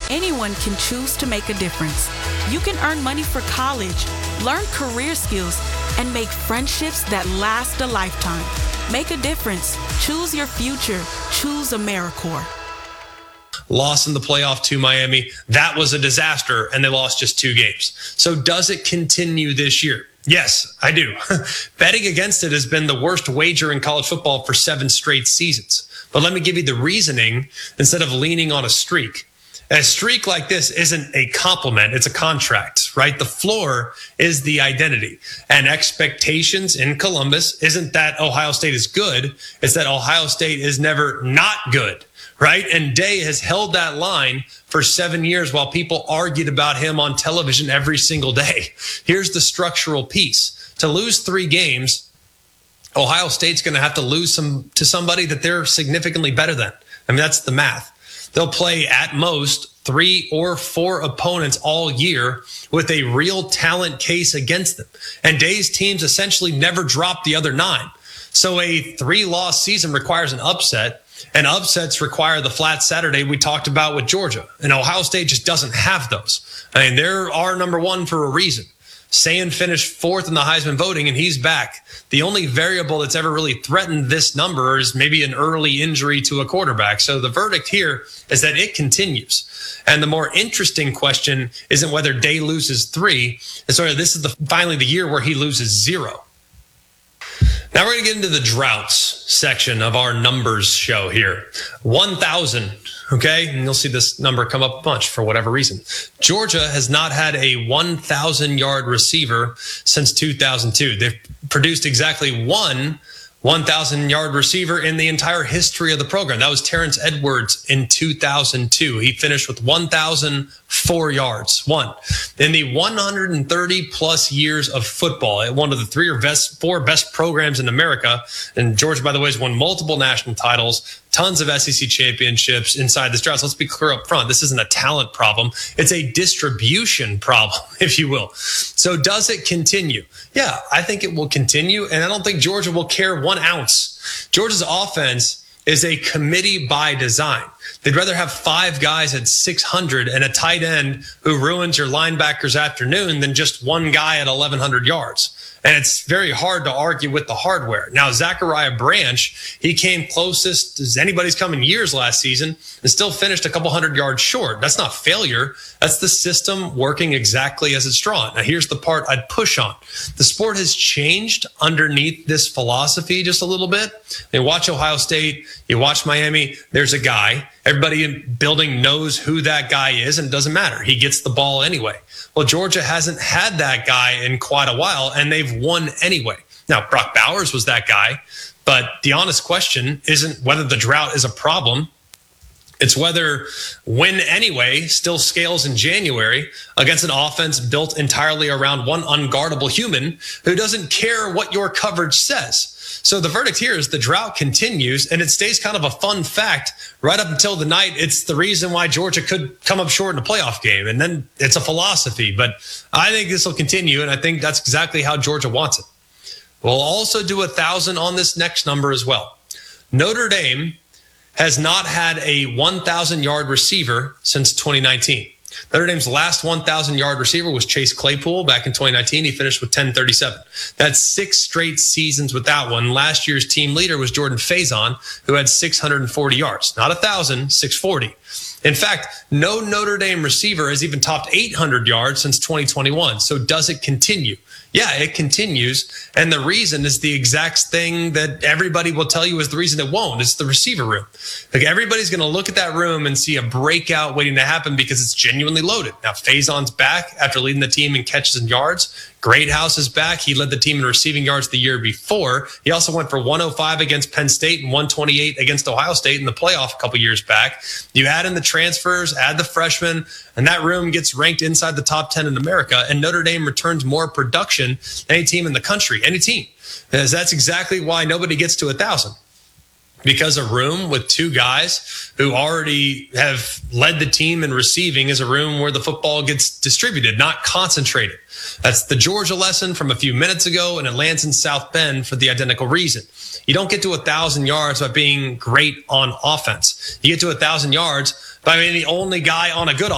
Anyone can choose to make a difference. You can earn money for college, learn career skills, and make friendships that last a lifetime. Make a difference. Choose your future. Choose AmeriCorps. Loss in the playoff to Miami. That was a disaster, and they lost just 2 games. So does it continue this year? Yes, I do. Betting against it has been the worst wager in college football for 7 straight seasons. But let me give you the reasoning instead of leaning on a streak. A streak like this isn't a compliment, it's a contract, right? The floor is the identity. And expectations in Columbus isn't that Ohio State is good, it's that Ohio State is never not good, right? And Day has held that line for 7 years while people argued about him on television every single day. Here's the structural piece. To lose 3 games, Ohio State's going to have to lose to somebody that they're significantly better than. I mean, that's the math. They'll play at most 3 or 4 opponents all year with a real talent case against them. And Day's teams essentially never drop the other 9. So a 3-loss season requires an upset, and upsets require the flat Saturday we talked about with Georgia. And Ohio State just doesn't have those. I mean, they're our number 1 for a reason. Sayin finished 4th in the Heisman voting, and he's back. The only variable that's ever really threatened this number is maybe an early injury to a quarterback. So the verdict here is that it continues. And the more interesting question isn't whether Day loses 3. It's whether this is finally the year where he loses 0. Now we're going to get into the droughts section of our numbers show here. 1,000. Okay, and you'll see this number come up a bunch for whatever reason. Georgia has not had a 1,000-yard receiver since 2002. They've produced exactly one 1,000-yard receiver in the entire history of the program. That was Terrence Edwards in 2002. He finished with 1,004 yards. In the 130-plus years of football, at one of the 3 or 4 best programs in America, and Georgia, by the way, has won multiple national titles, tons of SEC championships inside this drought. So let's be clear up front. This isn't a talent problem. It's a distribution problem, if you will. So does it continue? Yeah, I think it will continue, and I don't think Georgia will care 1 ounce. Georgia's offense is a committee by design. They'd rather have 5 guys at 600 and a tight end who ruins your linebacker's afternoon than just 1 guy at 1,100 yards. And it's very hard to argue with the hardware. Now, Zachariah Branch, he came closest as anybody's come in years last season and still finished a couple 100 yards short. That's not failure. That's the system working exactly as it's drawn. Now, here's the part I'd push on. The sport has changed underneath this philosophy just a little bit. You watch Ohio State, you watch Miami, there's a guy. Everybody in building knows who that guy is, and it doesn't matter. He gets the ball anyway. Well, Georgia hasn't had that guy in quite a while, and they've won anyway. Now, Brock Bowers was that guy, but the honest question isn't whether the drought is a problem. It's whether win anyway still scales in January against an offense built entirely around one unguardable human who doesn't care what your coverage says. So the verdict here is the drought continues, and it stays kind of a fun fact right up until the night. It's the reason why Georgia could come up short in a playoff game, and then it's a philosophy. But I think this will continue, and I think that's exactly how Georgia wants it. We'll also do 1,000 on this next number as well. Notre Dame has not had a 1,000-yard receiver since 2019. Notre Dame's last 1,000-yard receiver was Chase Claypool back in 2019. He finished with 1037. That's 6 straight seasons without one. Last year's team leader was Jordan Faison, who had 640 yards. Not 1,000, 640. In fact, no Notre Dame receiver has even topped 800 yards since 2021. So does it continue? Yeah, it continues. And the reason is the exact thing that everybody will tell you is the reason it won't. It's the receiver room. Like everybody's going to look at that room and see a breakout waiting to happen because it's genuinely loaded. Now, Faison's back after leading the team in catches and yards. Greathouse is back. He led the team in receiving yards the year before. He also went for 105 against Penn State and 128 against Ohio State in the playoff a couple years back. You add in the transfers, add the freshmen, and that room gets ranked inside the top 10 in America, and Notre Dame returns more production than any team in the country, any team. Because that's exactly why nobody gets to 1,000. Because a room with 2 guys who already have led the team in receiving is a room where the football gets distributed, not concentrated. That's the Georgia lesson from a few minutes ago, and it lands in South Bend for the identical reason. You don't get to 1,000 yards by being great on offense. You get to 1,000 yards by being the only guy on a good